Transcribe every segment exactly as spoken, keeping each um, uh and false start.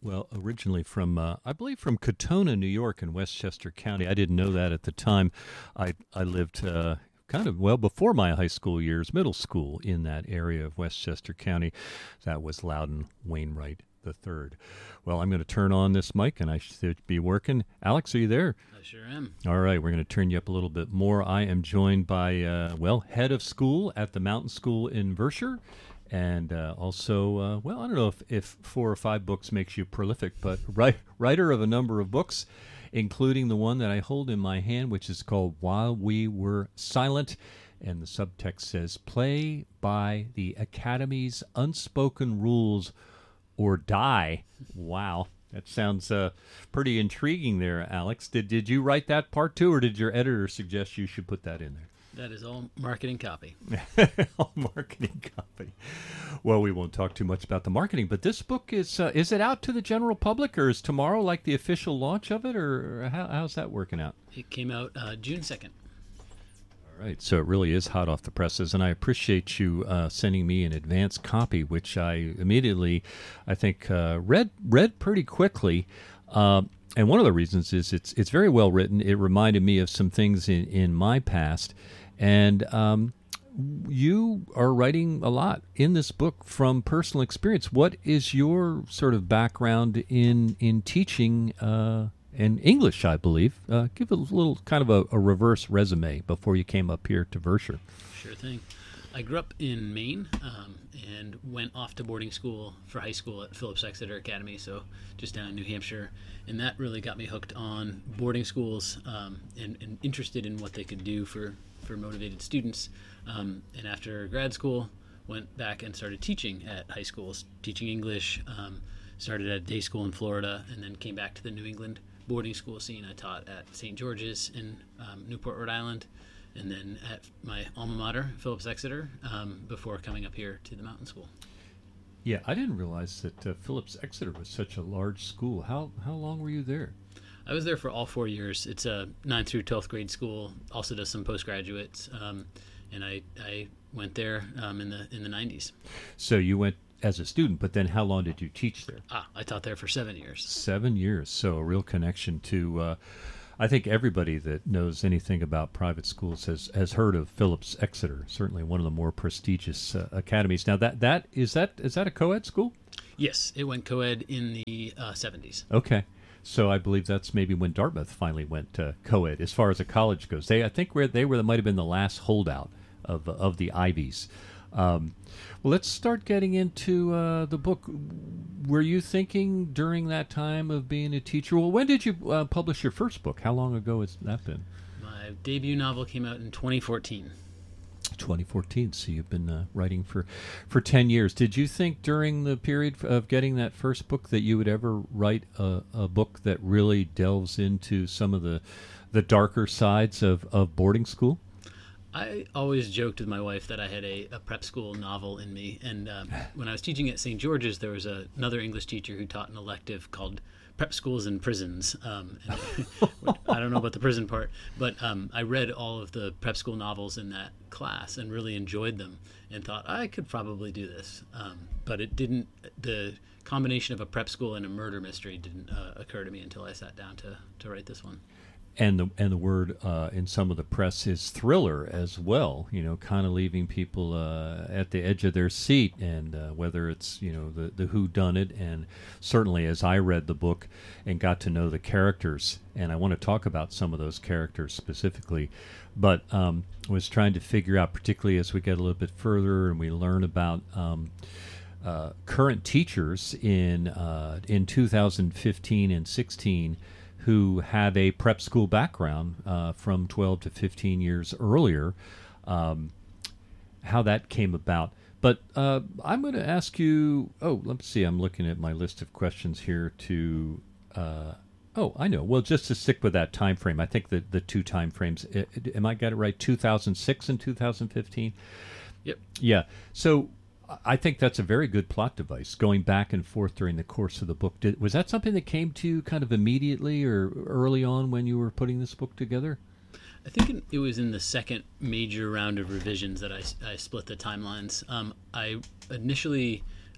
Well, originally from, uh, I believe, from Katona, New York, in Westchester County. I didn't know that at the time. I I lived uh, kind of well before my high school years, middle school in that area of Westchester County. That was Loudon Wainwright the third. Well, I'm going to turn on this mic, and I should be working. Alex, are you there? I sure am. All right, we're going to turn you up a little bit more. I am joined by, uh, well, head of school at the Mountain School in Vershire. And uh, also, uh, well, I don't know if, if four or five books makes you prolific, but write, writer of a number of books, including the one that I hold in my hand, which is called While We Were Silent. And the subtext says, Play by the Academy's Unspoken Rules or Die. Wow. That sounds uh, pretty intriguing there, Alex. Did, did you write that part too, or did your editor suggest you should put that in there? That is all marketing copy. All marketing copy. Well, we won't talk too much about the marketing, but this book is, uh, is it out to the general public, or is tomorrow like the official launch of it, or how, how's that working out? It came out uh, June second. All right, so it really is hot off the presses, and I appreciate you uh, sending me an advance copy, which I immediately, I think, uh, read read pretty quickly. Uh, and one of the reasons is it's it's very well written. It reminded me of some things in, in my past. And um, you are writing a lot in this book from personal experience. What is your sort of background in in teaching uh, in English, I believe? Uh, give a little kind of a, a reverse resume before you came up here to Vershire. Sure thing. I grew up in Maine um, and went off to boarding school for high school at Phillips Exeter Academy, so just down in New Hampshire. And that really got me hooked on boarding schools um, and, and interested in what they could do for for motivated students. Um, and after grad school, went back and started teaching at high schools, teaching English, um, started at a day school in Florida, and then came back to the New England boarding school scene. I taught at Saint George's in um, Newport, Rhode Island, and then at my alma mater, Phillips Exeter, um, before coming up here to the Mountain School. Yeah, I didn't realize that uh, Phillips Exeter was such a large school. How how long were you there? I was there for all four years. It's a ninth through twelfth grade school. Also does some postgraduates, um, and I I went there um, in the in the nineties. So you went as a student, but then how long did you teach there? Ah, I taught there for seven years. Seven years. So a real connection to. Uh, I think everybody that knows anything about private schools has, has heard of Phillips Exeter. Certainly one of the more prestigious uh, academies. Now that that is that is that a co-ed school? Yes, it went co-ed in the uh, seventies. Okay. So I believe that's maybe when Dartmouth finally went uh, co-ed as far as a college goes. They, I think, where they were, they might have been the last holdout of of the Ivies. Um, well, let's start getting into uh, the book. Were you thinking during that time of being a teacher? Well, when did you uh, publish your first book? How long ago has that been? My debut novel came out in twenty fourteen. twenty fourteen. So you've been uh, writing for, for ten years. Did you think during the period of getting that first book that you would ever write a, a book that really delves into some of the the darker sides of, of boarding school? I always joked with my wife that I had a, a prep school novel in me. And um, when I was teaching at Saint George's, there was a, another English teacher who taught an elective called Prep Schools and Prisons. Um, and I don't know about the prison part, but um, I read all of the prep school novels in that class and really enjoyed them and thought I could probably do this. Um, but it didn't, the combination of a prep school and a murder mystery didn't uh, occur to me until I sat down to, to write this one. And the and the word uh, in some of the press is thriller as well. You know, kind of leaving people uh, at the edge of their seat, and uh, whether it's you know the the who done it, and certainly as I read the book and got to know the characters, and I want to talk about some of those characters specifically, but um, was trying to figure out, particularly as we get a little bit further and we learn about. Um, uh, current teachers in uh, in two thousand fifteen and sixteen who had a prep school background uh, from twelve to fifteen years earlier, um, how that came about. But uh, I'm going to ask you, oh, let's see, I'm looking at my list of questions here to, uh, oh, I know. Well, just to stick with that time frame, I think the, the two time frames, I, am I got it right, two thousand six and two thousand fifteen? Yep. Yeah. So I think that's a very good plot device, going back and forth during the course of the book. Did, was that something that came to you kind of immediately or early on when you were putting this book together? I think it was in the second major round of revisions that I, I split the timelines. Um, I initially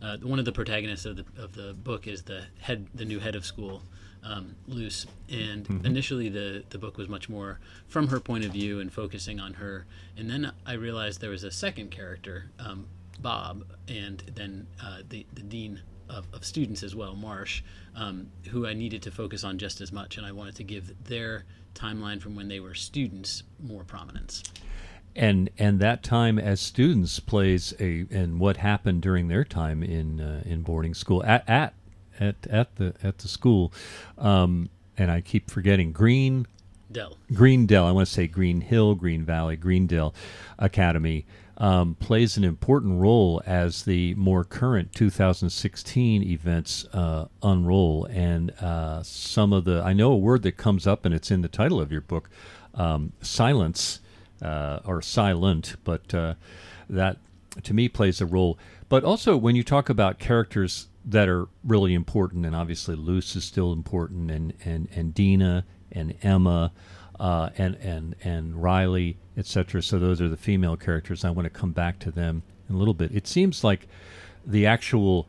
uh, one of the protagonists of the of the book is the head, the new head of school, um, Luce. And mm-hmm. initially, the the book was much more from her point of view and focusing on her. And then I realized there was a second character, um, Bob, and then uh, the the dean of, of students as well, Marsh, um, who I needed to focus on just as much, and I wanted to give their timeline from when they were students more prominence. And and that time as students plays a and what happened during their time in uh, in boarding school at at at at the at the school, um, and I keep forgetting Green Dell. Greendale. I want to say Green Hill, Green Valley, Greendale Academy. Um, plays an important role as the more current two thousand sixteen events uh, unroll. And uh, some of the, I know a word that comes up, and it's in the title of your book, um, silence, uh, or silent, but uh, that, to me, plays a role. But also, when you talk about characters that are really important, and obviously Luce is still important, and, and, and Dina, and Emma, uh, and, and, and Riley, et cetera. So those are the female characters. I want to come back to them in a little bit. It seems like the actual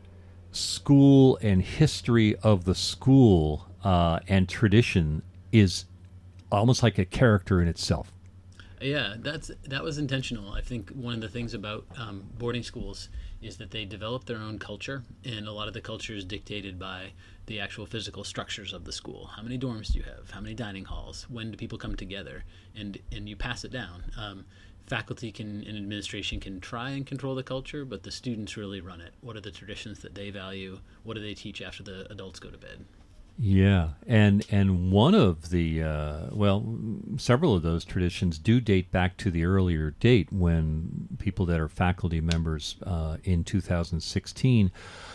school and history of the school uh, and tradition is almost like a character in itself. Yeah, that's that was intentional. I think one of the things about um, boarding schools is that they develop their own culture, and a lot of the culture is dictated by the actual physical structures of the school. How many dorms do you have? How many dining halls? When do people come together? And and you pass it down. Um, faculty can and administration can try and control the culture, but the students really run it. What are the traditions that they value? What do they teach after the adults go to bed? Yeah, and and one of the, uh, well, several of those traditions do date back to the earlier date when people that are faculty members uh, in two thousand sixteen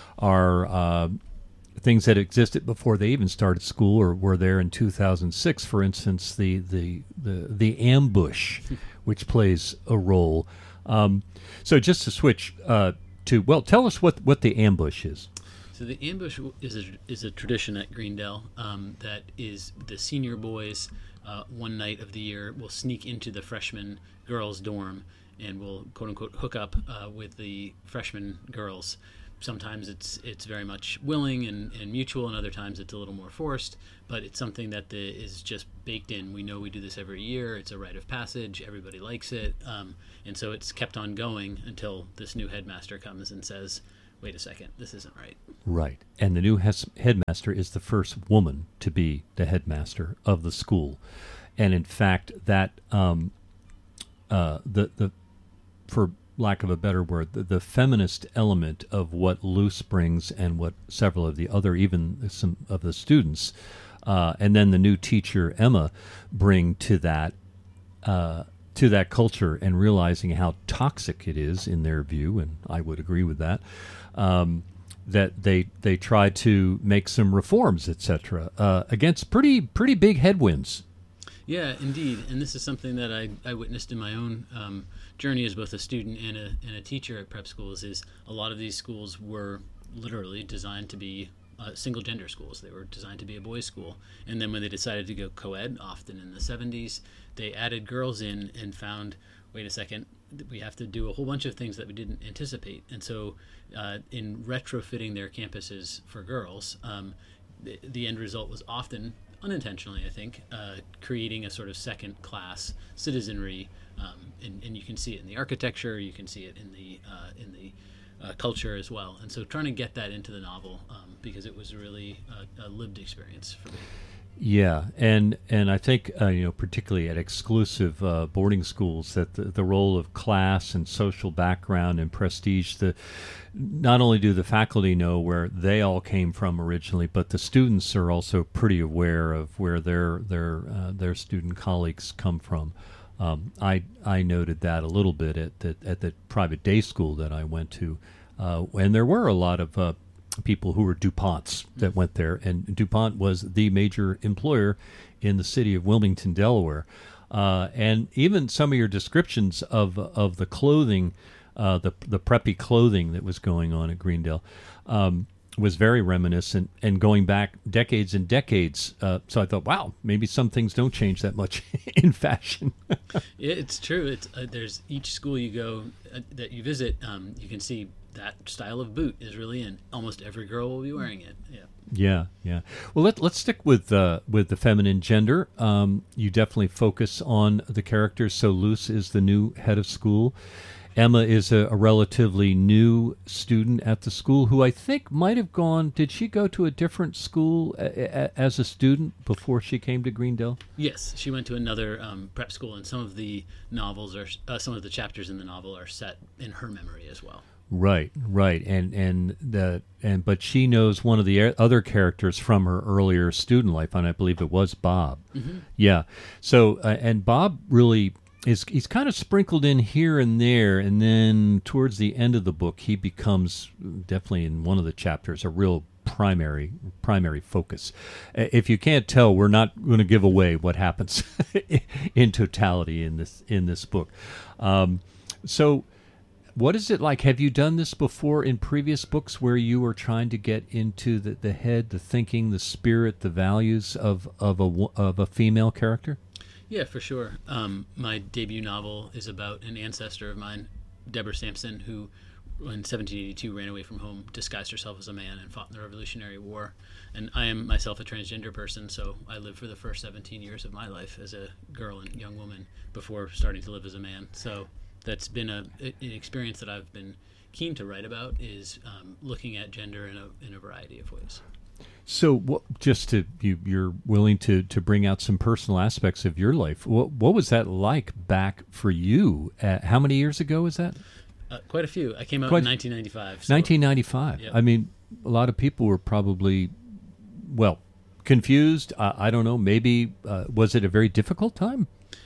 are uh, things that existed before they even started school or were there in two thousand six. For instance, the the the, the ambush, which plays a role. Um, so just to switch uh, to, well, tell us what, what the ambush is. So the ambush is a, is a tradition at Greendale um, that is the senior boys uh, one night of the year will sneak into the freshman girls' dorm and will quote unquote hook up uh, with the freshman girls. Sometimes it's it's very much willing and, and mutual, and other times it's a little more forced, but it's something that the, is just baked in. We know we do this every year. It's a rite of passage. Everybody likes it. Um, and so it's kept on going until this new headmaster comes and says, wait a second, this isn't right. Right. And the new hes- headmaster is the first woman to be the headmaster of the school. And in fact, that, um, uh, the, the, for lack of a better word, the, the feminist element of what Luce brings and what several of the other, even some of the students, uh, and then the new teacher, Emma, bring to that, uh, to that culture, and realizing how toxic it is in their view, and I would agree with that, um, that they they try to make some reforms, et cetera, uh, against pretty pretty big headwinds. Yeah, indeed, and this is something that I, I witnessed in my own um, journey as both a student and a and a teacher at prep schools. Is a lot of these schools were literally designed to be uh, single gender schools. They were designed to be a boys' school, and then when they decided to go co-ed, often in the seventies, they added girls in and found, wait a second, we have to do a whole bunch of things that we didn't anticipate. And so uh, in retrofitting their campuses for girls, um, the, the end result was often, unintentionally I think, uh, creating a sort of second-class citizenry, um, and, and you can see it in the architecture, you can see it in the uh, in the uh, culture as well. And so trying to get that into the novel, um, because it was really a, a lived experience for me. Yeah, and and I think uh, you know, particularly at exclusive uh, boarding schools, that the, the role of class and social background and prestige, the not only do the faculty know where they all came from originally, but the students are also pretty aware of where their their uh, their student colleagues come from. Um, I I noted that a little bit at the at the private day school that I went to, uh, and there were a lot of uh, people who were DuPonts that went there, and DuPont was the major employer in the city of Wilmington, Delaware. Uh, and even some of your descriptions of of the clothing, uh, the the preppy clothing that was going on at Greendale, um, was very reminiscent and going back decades and decades. Uh, so I thought, wow, maybe some things don't change that much in fashion. It's true. It's uh, there's each school you go uh, that you visit, um, you can see that style of boot is really in. Almost every girl will be wearing it. Yeah. Yeah, yeah. Well, let, let's stick with uh, with the feminine gender. Um, you definitely focus on the characters. So Luce is the new head of school. Emma is a, a relatively new student at the school who I think might have gone, did she go to a different school a, a, as a student before she came to Greendale? Yes, she went to another um, prep school, and some of the novels are, uh, some of the chapters in the novel are set in her memory as well. Right, right, and and the and but she knows one of the other characters from her earlier student life, and I believe it was Bob. Mm-hmm. Yeah, so uh, and Bob really is he's kind of sprinkled in here and there, and then towards the end of the book, he becomes definitely in one of the chapters a real primary primary focus. If you can't tell, we're not going to give away what happens in totality in this in this book. Um, so. What is it like? Have you done this before in previous books where you were trying to get into the, the head, the thinking, the spirit, the values of, of, a, of a female character? Yeah, for sure. Um, my debut novel is about an ancestor of mine, Deborah Sampson, who in seventeen eighty-two ran away from home, disguised herself as a man, and fought in the Revolutionary War. And I am myself a transgender person, so I lived for the first seventeen years of my life as a girl and young woman before starting to live as a man. So that's been a, an experience that I've been keen to write about, is um, looking at gender in a in a variety of ways. So, what, just to you, you're willing to, to bring out some personal aspects of your life. What what was that like back for you? Uh, how many years ago was that? Uh, quite a few. I came out quite, in nineteen ninety-five. So. nineteen ninety-five. Yep. I mean, a lot of people were probably, well, confused. Uh, I don't know. Maybe uh, was it a very difficult time?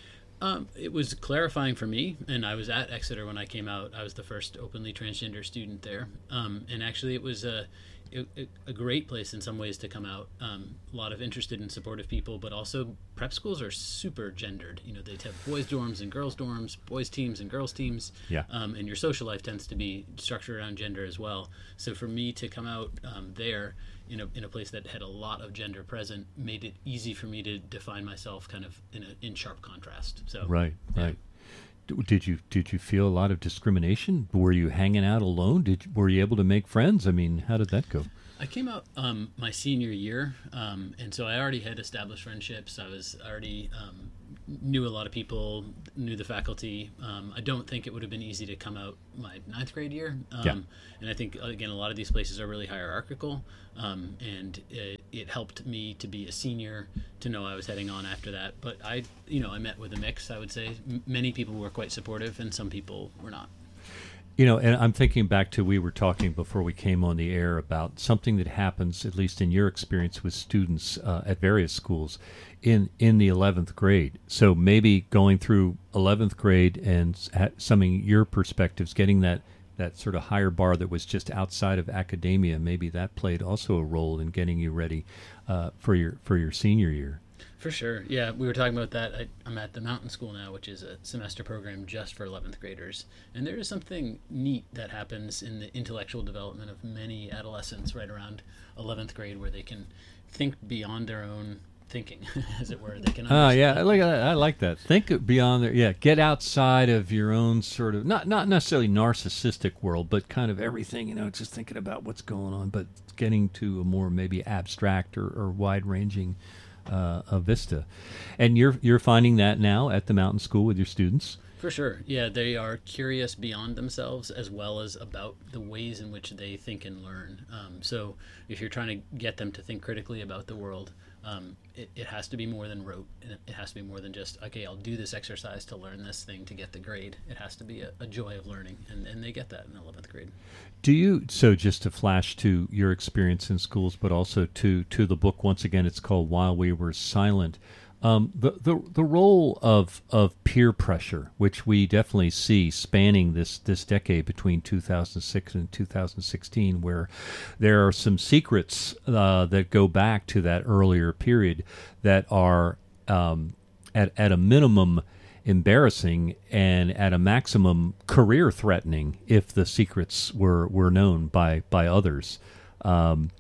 Um, it was clarifying for me, and I was at Exeter when I came out. I was the first openly transgender student there, um, and actually it was a, a, a great place in some ways to come out. Um, a lot of interested and supportive people, but also prep schools are super gendered. You know, they have boys' dorms and girls' dorms, boys' teams and girls' teams, yeah. um, and your social life tends to be structured around gender as well. So for me to come out um, there, in a in a place that had a lot of gender present, made it easy for me to define myself kind of in a in sharp contrast. So right, yeah. right. Did you did you feel a lot of discrimination? Were you hanging out alone? Did were you able to make friends? I mean, how did that go? I came out um, my senior year, um, and so I already had established friendships. I was already um, knew a lot of people, knew the faculty. Um, I don't think it would have been easy to come out my ninth grade year. Um, yeah. And I think, again, a lot of these places are really hierarchical, um, and it, it helped me to be a senior to know I was heading on after that. But I, you know, I met with a mix, I would say. M- many people were quite supportive, and some people were not. You know, and I'm thinking back to, we were talking before we came on the air about something that happens, at least in your experience with students uh, at various schools, in, in the eleventh grade. So maybe going through eleventh grade and ha- summing your perspectives, getting that, that sort of higher bar that was just outside of academia, maybe that played also a role in getting you ready uh, for your for your senior year. For sure. Yeah, we were talking about that. I, I'm at the Mountain School now, which is a semester program just for eleventh graders. And there is something neat that happens in the intellectual development of many adolescents right around eleventh grade, where they can think beyond their own thinking, as it were. They can Ah, uh, yeah, I like that. I like that. Think beyond their, yeah, get outside of your own sort of, not not necessarily narcissistic world, but kind of everything, you know, just thinking about what's going on, but getting to a more maybe abstract or, or wide-ranging Uh, a vista. And you're you're finding that now at the Mountain School with your students? For sure. Yeah, they are curious beyond themselves as well as about the ways in which they think and learn. Um, so if you're trying to get them to think critically about the world, um, it, it has to be more than rote. It has to be more than just, okay, I'll do this exercise to learn this thing to get the grade. It has to be a, a joy of learning, and, and they get that in eleventh grade. Do you, so just to flash to your experience in schools, but also to, to the book, once again, it's called While We Were Silent. Um, the, the the role of of peer pressure, which we definitely see spanning this, this decade between two thousand six and two thousand sixteen, where there are some secrets uh, that go back to that earlier period that are um, at at a minimum embarrassing and at a maximum career threatening if the secrets were, were known by by others. Um,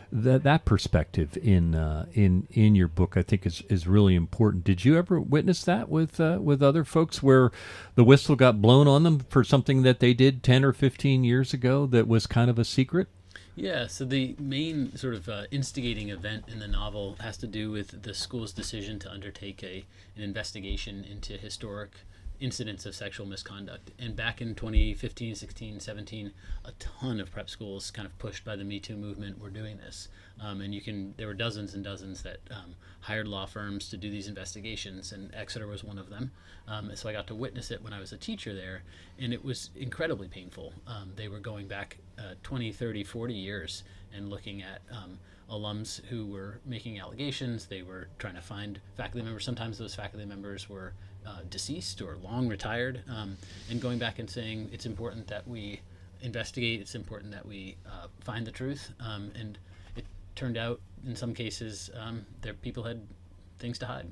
that that perspective in uh, in in your book, I think, is is really important. Did you ever witness that with uh, with other folks, where the whistle got blown on them for something that they did ten or fifteen years ago that was kind of a secret? Yeah, so the main sort of uh, instigating event in the novel has to do with the school's decision to undertake a an investigation into historic incidents of sexual misconduct. And back in twenty fifteen, sixteen, seventeen, a ton of prep schools, kind of pushed by the Me Too movement, were doing this. Um, and you can, there were dozens and dozens that um, hired law firms to do these investigations, and Exeter was one of them. Um, so I got to witness it when I was a teacher there, and it was incredibly painful. Um, they were going back uh, twenty, thirty, forty years and looking at um, alums who were making allegations. They were trying to find faculty members. Sometimes those faculty members were uh, deceased or long retired, um, and going back and saying it's important that we investigate, it's important that we uh, find the truth. Um, and it turned out in some cases um, their people had things to hide.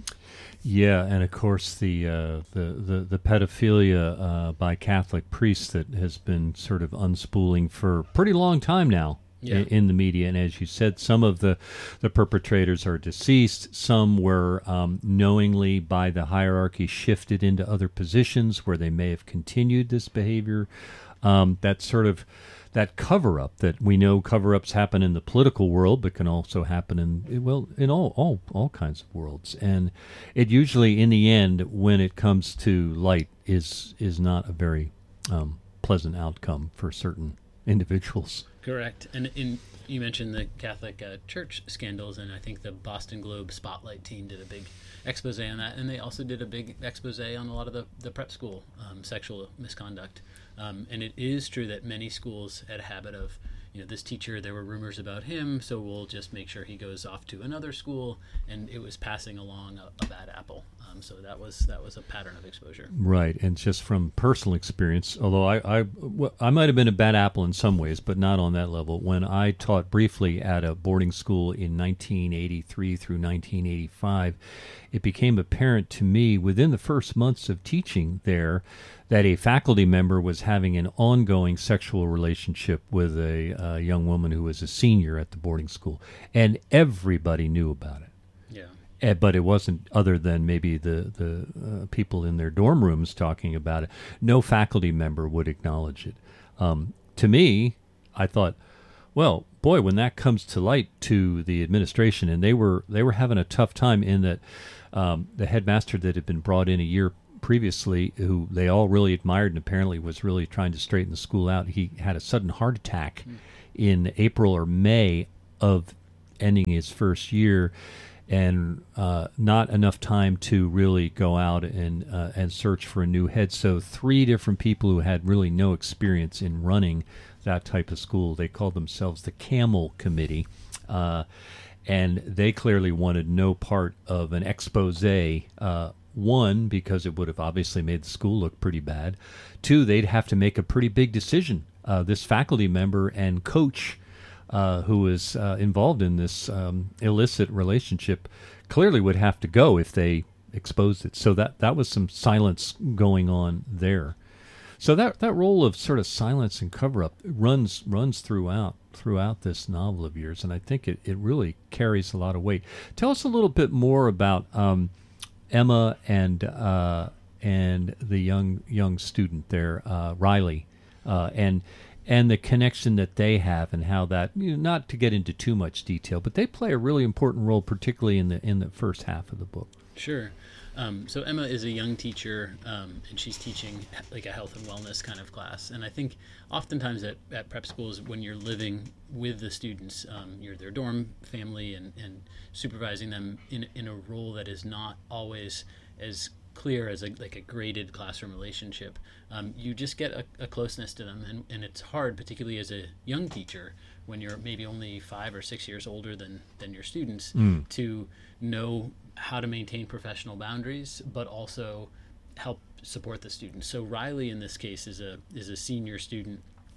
Yeah, and of course the uh, the, the the pedophilia uh, by Catholic priests that has been sort of unspooling for a pretty long time now. Yeah. In, in the media, and as you said, some of the, the perpetrators are deceased. Some were um, knowingly by the hierarchy shifted into other positions where they may have continued this behavior. Um, that sort of that cover-up that we know cover-ups happen in the political world, but can also happen in well in all all all kinds of worlds. And it usually, in the end, when it comes to light, is is not a very um, pleasant outcome for certain individuals. Correct. And in, you mentioned the Catholic uh, Church scandals, and I think the Boston Globe Spotlight team did a big expose on that, and they also did a big expose on a lot of the, the prep school um, sexual misconduct. Um, and it is true that many schools had a habit of, you know, this teacher, there were rumors about him, so we'll just make sure he goes off to another school, and it was passing along a, a bad apple. Um, so that was that was a pattern of exposure. Right, and just from personal experience, although I I, well, I might have been a bad apple in some ways, but not on that level. When I taught briefly at a boarding school in nineteen eighty-three through nineteen eighty-five, it became apparent to me within the first months of teaching there that a faculty member was having an ongoing sexual relationship with a uh, young woman who was a senior at the boarding school, and everybody knew about it. Yeah. But it wasn't other than maybe the, the uh, people in their dorm rooms talking about it. No faculty member would acknowledge it. Um, to me, I thought, well, boy, when that comes to light to the administration, and they were they were having a tough time in that um, the headmaster that had been brought in a year previously, who they all really admired and apparently was really trying to straighten the school out, he had a sudden heart attack mm. in April or May of ending his first year, and uh, not enough time to really go out and uh, and search for a new head. So three different people who had really no experience in running that type of school, they called themselves the Camel Committee, uh, and they clearly wanted no part of an expose. Uh, one, because it would have obviously made the school look pretty bad. Two, they'd have to make a pretty big decision. Uh, this faculty member and coach Uh, who was uh, involved in this um, illicit relationship clearly would have to go if they exposed it. So that, that was some silence going on there. So that that role of sort of silence and cover-up runs runs throughout throughout this novel of yours, and I think it, it really carries a lot of weight. Tell us a little bit more about um, Emma and uh, and the young young student there, uh, Riley, uh, and and the connection that they have, and how that, you know, not to get into too much detail, but they play a really important role, particularly in the in the first half of the book. Sure. Um, so Emma is a young teacher, um, and she's teaching like a health and wellness kind of class. And I think oftentimes at, at prep schools, when you're living with the students, um, you're their dorm family, and, and supervising them in in a role that is not always as clear as a, like a graded classroom relationship. Um, you just get a, a closeness to them, and, and it's hard, particularly as a young teacher, when you're maybe only five or six years older than, than your students, mm. to know how to maintain professional boundaries, but also help support the students. So Riley, in this case, is a is a senior student,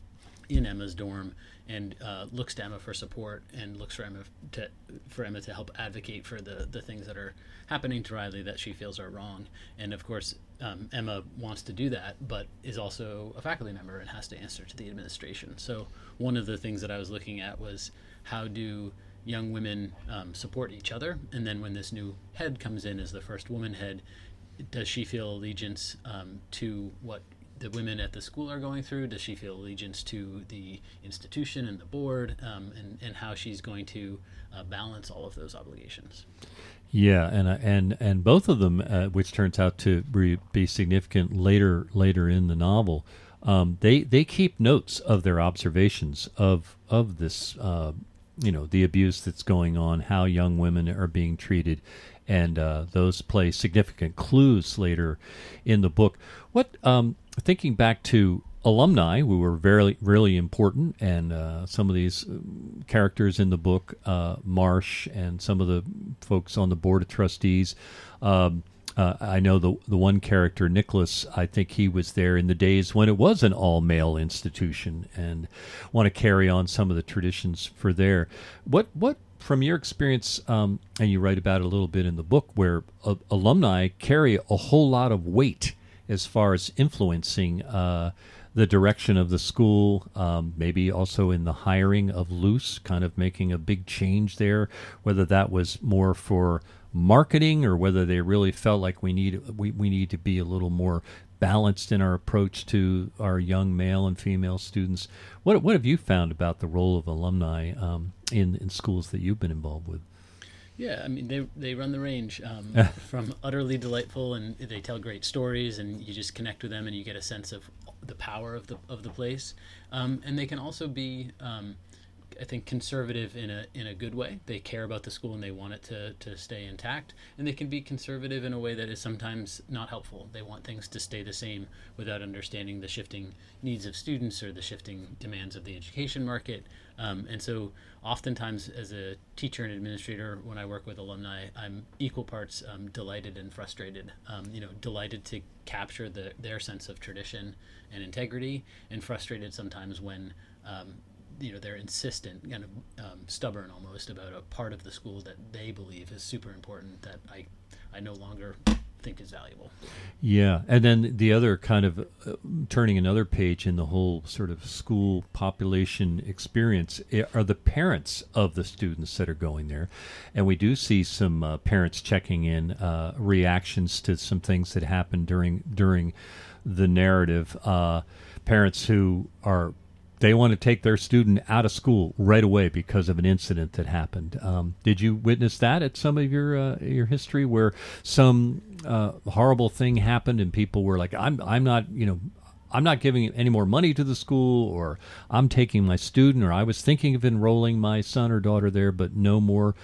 in Emma's dorm and uh, looks to Emma for support and looks for Emma to for Emma to help advocate for the the things that are happening to Riley that she feels are wrong. And of course, um, Emma wants to do that, but is also a faculty member and has to answer to the administration. So one of the things that I was looking at was how do young women um, support each other, and then when this new head comes in as the first woman head, does she feel allegiance um, to what the women at the school are going through? Does she feel allegiance to the institution and the board, um, and, and how she's going to uh, balance all of those obligations? Yeah, and uh, and and both of them, uh, which turns out to be, be significant later later in the novel, um, they they keep notes of their observations of of this, uh, you know, the abuse that's going on, how young women are being treated, and uh, those play significant clues later in the book. What um, thinking back to alumni who were very, really important, and uh, some of these characters in the book, uh, Marsh and some of the folks on the board of trustees. Um, uh, I know the the one character, Nicholas, I think he was there in the days when it was an all-male institution, and want to carry on some of the traditions for there. What, what from your experience, um, and you write about it a little bit in the book, where uh, alumni carry a whole lot of weight as far as influencing uh, the direction of the school, um, maybe also in the hiring of Luce, kind of making a big change there, whether that was more for marketing or whether they really felt like we need we, we need to be a little more balanced in our approach to our young male and female students. What what have you found about the role of alumni um, in, in schools that you've been involved with? Yeah, I mean, they they run the range um, from utterly delightful, and they tell great stories, and you just connect with them, and you get a sense of the power of the of the place. Um, and they can also be, um, I think, conservative in a in a good way. They care about the school and they want it to to stay intact. And they can be conservative in a way that is sometimes not helpful. They want things to stay the same without understanding the shifting needs of students or the shifting demands of the education market. Um, and so oftentimes as a teacher and administrator, when I work with alumni, I'm equal parts um, delighted and frustrated. Um, you know, delighted to capture the, their sense of tradition and integrity, and frustrated sometimes when um, you know, they're insistent, kind of um, stubborn almost, about a part of the school that they believe is super important that I, I no longer think is valuable. Yeah, and then the other kind of uh, turning another page in the whole sort of school population experience are the parents of the students that are going there. And we do see some uh, parents checking in, uh, reactions to some things that happened during during the narrative. Uh, parents who are They want to take their student out of school right away because of an incident that happened. Um, did you witness that at some of your uh, your history, where some uh, horrible thing happened and people were like, "I'm I'm not you know I'm not giving any more money to the school," or "I'm taking my student," or "I was thinking of enrolling my son or daughter there, but no more